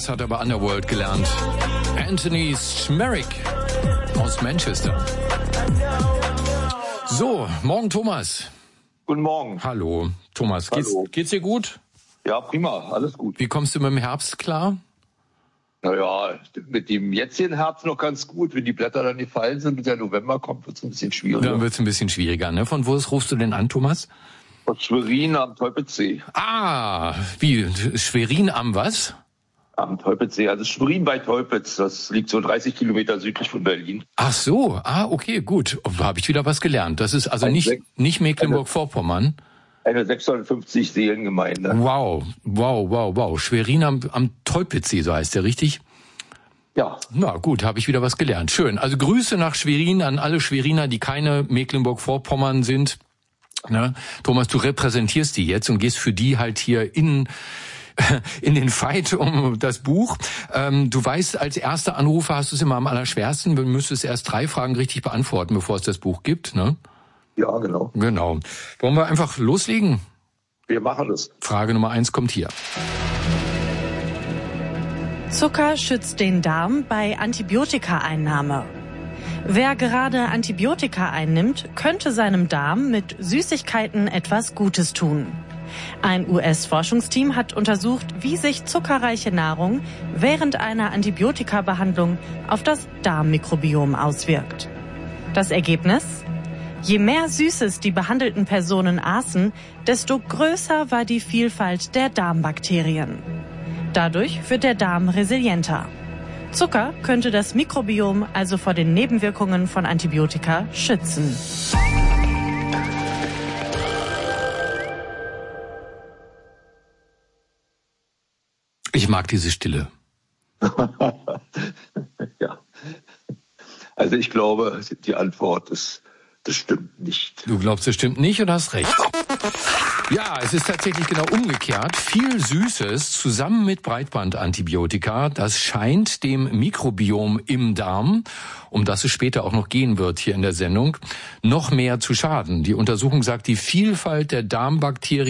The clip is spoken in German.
Das hat er bei Underworld gelernt. Anthony Schmerich aus Manchester. So, morgen Thomas. Guten Morgen. Hallo, Thomas. Hallo. Geht's dir gut? Ja, prima, alles gut. Wie kommst du mit dem Herbst klar? Naja, mit dem jetzigen Herbst noch ganz gut. Wenn die Blätter dann gefallen sind und der November kommt, wird es ein bisschen schwieriger. Dann wird es ein bisschen schwieriger, ne? Von wo rufst du denn an, Thomas? Von Schwerin am Teupitzsee. Ah, wie? Schwerin am was? Am Teupitzsee, also Schwerin bei Teupitz. Das liegt so 30 Kilometer südlich von Berlin. Ach so, okay, gut. Da habe ich wieder was gelernt. Das ist also nicht Mecklenburg-Vorpommern. Eine 650 Seelengemeinde. Wow. Schwerin am Teupitzsee, so heißt der, richtig? Ja. Na gut, habe ich wieder was gelernt. Schön. Also Grüße nach Schwerin an alle Schweriner, die keine Mecklenburg-Vorpommern sind. Ne? Thomas, du repräsentierst die jetzt und gehst für die halt hier in den Fight um das Buch. Du weißt, als erster Anrufer hast du es immer am allerschwersten. Du müsstest erst 3 Fragen richtig beantworten, bevor es das Buch gibt, ne? Ja, genau. Genau. Wollen wir einfach loslegen? Wir machen es. Frage Nummer 1 kommt hier. Zucker schützt den Darm bei Antibiotikaeinnahme. Wer gerade Antibiotika einnimmt, könnte seinem Darm mit Süßigkeiten etwas Gutes tun. Ein US-Forschungsteam hat untersucht, wie sich zuckerreiche Nahrung während einer Antibiotika-Behandlung auf das Darmmikrobiom auswirkt. Das Ergebnis? Je mehr Süßes die behandelten Personen aßen, desto größer war die Vielfalt der Darmbakterien. Dadurch wird der Darm resilienter. Zucker könnte das Mikrobiom also vor den Nebenwirkungen von Antibiotika schützen. Ich mag diese Stille. Ja. Also ich glaube, die Antwort ist, das stimmt nicht. Du glaubst, das stimmt nicht und hast recht. Ja, es ist tatsächlich genau umgekehrt. Viel Süßes zusammen mit Breitbandantibiotika, das scheint dem Mikrobiom im Darm, um das es später auch noch gehen wird hier in der Sendung, noch mehr zu schaden. Die Untersuchung sagt, die Vielfalt der Darmbakterien